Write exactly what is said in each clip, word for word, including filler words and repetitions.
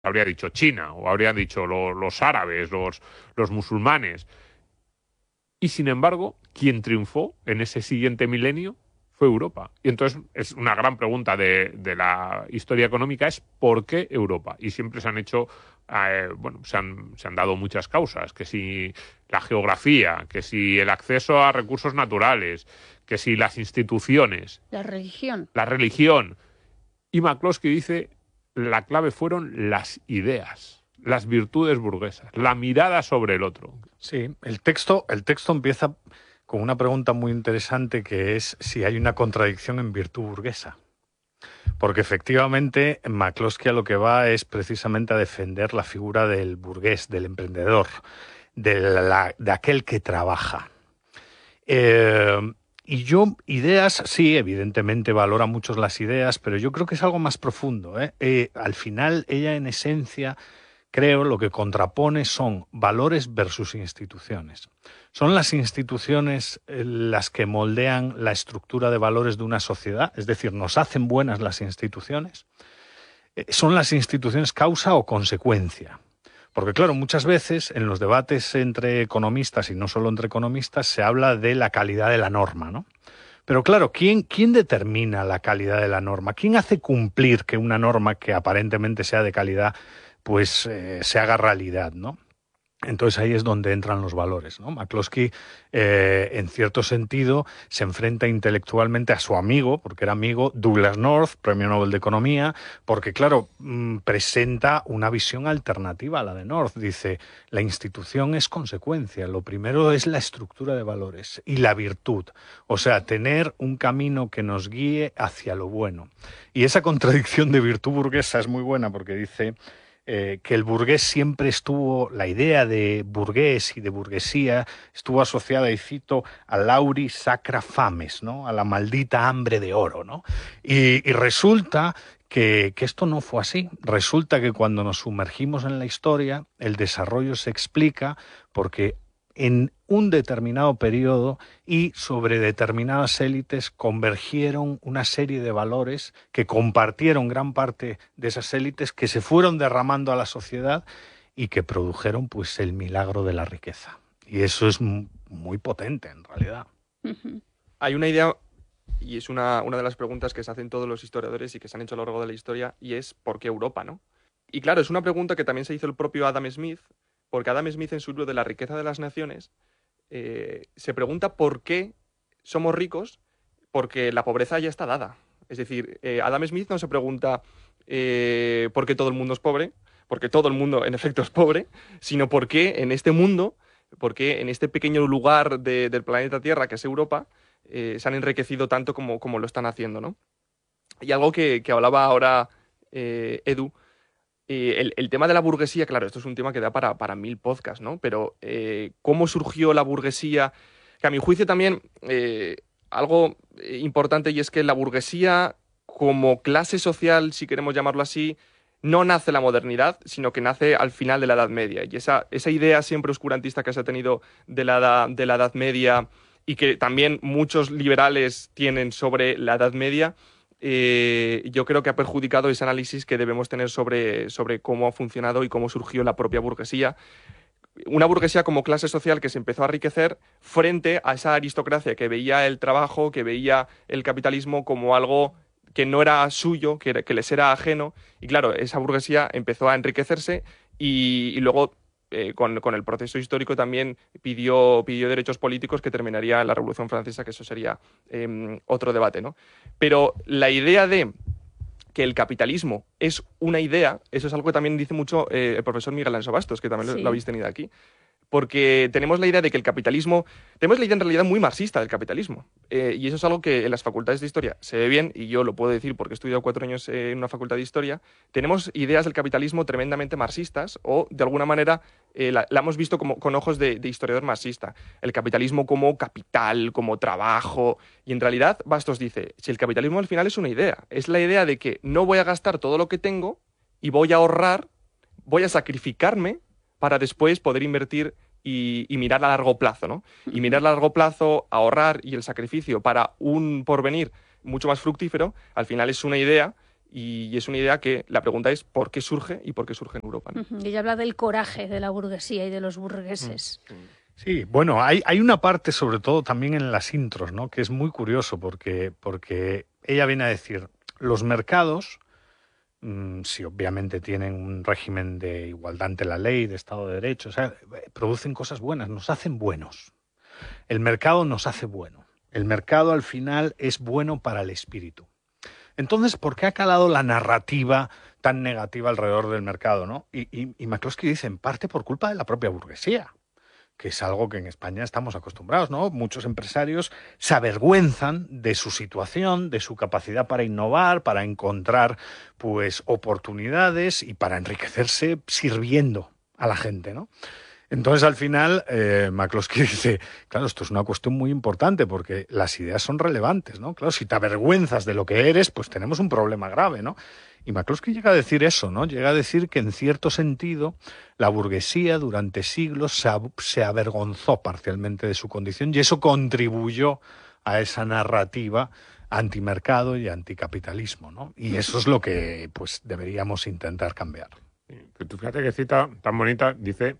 habría dicho China, o habrían dicho lo, los árabes, los, los musulmanes. Y sin embargo, quien triunfó en ese siguiente milenio fue Europa. Y entonces es una gran pregunta de, de la historia económica, es ¿por qué Europa? Y siempre se han hecho, eh, bueno, se han, se han dado muchas causas, que si la geografía, que si el acceso a recursos naturales, que si las instituciones, La religión. la religión. Y McCloskey dice, la clave fueron las ideas, las virtudes burguesas, la mirada sobre el otro. Sí, el texto, el texto empieza con una pregunta muy interesante, que es si hay una contradicción en virtud burguesa. Porque efectivamente McCloskey a lo que va es precisamente a defender la figura del burgués, del emprendedor, de, la, de aquel que trabaja. Eh, y yo, ideas, sí, evidentemente valora mucho las ideas, pero yo creo que es algo más profundo, ¿eh? Eh, al final, ella en esencia, creo, lo que contrapone son valores versus instituciones. Son las instituciones eh, las que moldean la estructura de valores de una sociedad, es decir, nos hacen buenas las instituciones. Eh, son las instituciones causa o consecuencia. Porque claro, muchas veces en los debates entre economistas, y no solo entre economistas, se habla de la calidad de la norma, ¿no? Pero claro, ¿quién, quién determina la calidad de la norma? ¿Quién hace cumplir que una norma que aparentemente sea de calidad pues eh, se haga realidad, ¿no? Entonces ahí es donde entran los valores, ¿no? McCloskey, eh, en cierto sentido, se enfrenta intelectualmente a su amigo, porque era amigo, Douglass North, Premio Nobel de Economía, porque, claro, mmm, presenta una visión alternativa a la de North. Dice, la institución es consecuencia, lo primero es la estructura de valores y la virtud, o sea, tener un camino que nos guíe hacia lo bueno. Y esa contradicción de virtud burguesa es muy buena, porque dice... Eh, que el burgués siempre estuvo, la idea de burgués y de burguesía estuvo asociada, y cito, a lauri sacra fames, ¿no? A la maldita hambre de oro, ¿no? Y, y resulta que, que esto no fue así. Resulta que cuando nos sumergimos en la historia, el desarrollo se explica porque en un determinado periodo y sobre determinadas élites convergieron una serie de valores que compartieron gran parte de esas élites, que se fueron derramando a la sociedad y que produjeron pues el milagro de la riqueza. Y eso es muy potente en realidad. Uh-huh. Hay una idea, y es una, una de las preguntas que se hacen todos los historiadores y que se han hecho a lo largo de la historia, y es ¿por qué Europa, no? Y claro, es una pregunta que también se hizo el propio Adam Smith, porque Adam Smith, en su libro de La riqueza de las naciones, eh, se pregunta por qué somos ricos, porque la pobreza ya está dada. Es decir, eh, Adam Smith no se pregunta eh, por qué todo el mundo es pobre, porque todo el mundo en efecto es pobre, sino por qué en este mundo, por qué en este pequeño lugar de, del planeta Tierra, que es Europa, eh, se han enriquecido tanto como, como lo están haciendo, ¿no? Y algo que, que hablaba ahora eh, Edu, Eh, el, el tema de la burguesía, claro, esto es un tema que da para, para mil podcasts, ¿no? Pero eh, ¿cómo surgió la burguesía? Que a mi juicio también eh, algo importante, y es que la burguesía como clase social, si queremos llamarlo así, no nace en la modernidad, sino que nace al final de la Edad Media. Y esa, esa idea siempre oscurantista que se ha tenido de la, de la Edad Media, y que también muchos liberales tienen sobre la Edad Media, Eh, yo creo que ha perjudicado ese análisis que debemos tener sobre, sobre cómo ha funcionado y cómo surgió la propia burguesía. Una burguesía como clase social que se empezó a enriquecer frente a esa aristocracia que veía el trabajo, que veía el capitalismo como algo que no era suyo, que, era, que les era ajeno. Y claro, esa burguesía empezó a enriquecerse y, y luego... Eh, con, con el proceso histórico también pidió, pidió derechos políticos, que terminaría en la Revolución Francesa, que eso sería eh, otro debate, ¿no? Pero la idea de que el capitalismo es una idea, eso es algo que también dice mucho eh, el profesor Miguel Alonso Bastos, que también sí. lo, lo habéis tenido aquí. Porque tenemos la idea de que el capitalismo... Tenemos la idea en realidad muy marxista del capitalismo. Eh, y eso es algo que en las facultades de historia se ve bien, y yo lo puedo decir porque he estudiado cuatro años en una facultad de historia. Tenemos ideas del capitalismo tremendamente marxistas, o de alguna manera eh, la, la hemos visto como, con ojos de, de historiador marxista. El capitalismo como capital, como trabajo. Y en realidad Bastos dice, si el capitalismo al final es una idea, es la idea de que no voy a gastar todo lo que tengo y voy a ahorrar, voy a sacrificarme para después poder invertir y, y mirar a largo plazo, ¿no? Y mirar a largo plazo, ahorrar y el sacrificio para un porvenir mucho más fructífero, al final es una idea, Y es una idea que la pregunta es ¿por qué surge y por qué surge en Europa, ¿no? Uh-huh. Y ella habla del coraje de la burguesía y de los burgueses. Mm. Sí, bueno, hay, hay una parte sobre todo también en las intros, ¿no? Que es muy curioso porque, porque ella viene a decir, los mercados, mmm, sí, obviamente tienen un régimen de igualdad ante la ley, de Estado de Derecho, o sea, producen cosas buenas, nos hacen buenos. El mercado nos hace bueno. El mercado al final es bueno para el espíritu. Entonces, ¿por qué ha calado la narrativa tan negativa alrededor del mercado, ¿no? Y, y, y McCloskey dice, en parte por culpa de la propia burguesía, que es algo que en España estamos acostumbrados, ¿no? Muchos empresarios se avergüenzan de su situación, de su capacidad para innovar, para encontrar, pues, oportunidades y para enriquecerse sirviendo a la gente, ¿no? Entonces, al final, eh, McCloskey dice, claro, esto es una cuestión muy importante porque las ideas son relevantes, ¿no? Claro, si te avergüenzas de lo que eres, pues tenemos un problema grave, ¿no? Y McCloskey llega a decir eso, ¿no? Llega a decir que, en cierto sentido, la burguesía durante siglos se, se avergonzó parcialmente de su condición y eso contribuyó a esa narrativa antimercado y anticapitalismo, ¿no? Y eso es lo que, pues, deberíamos intentar cambiar. Sí, tú fíjate que cita tan bonita, dice...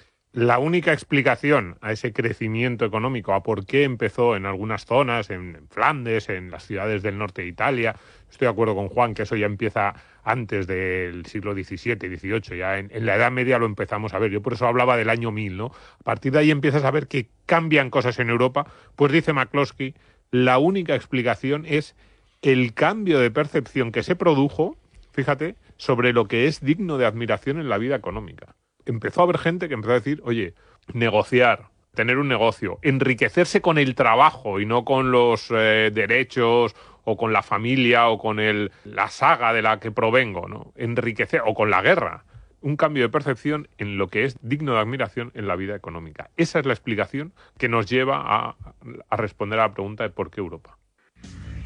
La única explicación a ese crecimiento económico, a por qué empezó en algunas zonas, en Flandes, en las ciudades del norte de Italia, estoy de acuerdo con Juan que eso ya empieza antes del siglo diecisiete, dieciocho, ya en, en la Edad Media lo empezamos a ver. Yo por eso hablaba del año mil, ¿no? A partir de ahí empiezas a ver que cambian cosas en Europa. Pues dice McCloskey, la única explicación es el cambio de percepción que se produjo, fíjate, sobre lo que es digno de admiración en la vida económica. Empezó a haber gente que empezó a decir, oye, negociar, tener un negocio, enriquecerse con el trabajo y no con los eh, derechos o con la familia o con el, la saga de la que provengo, ¿no? Enriquecer, o con la guerra. Un cambio de percepción en lo que es digno de admiración en la vida económica. Esa es la explicación que nos lleva a, a responder a la pregunta de por qué Europa.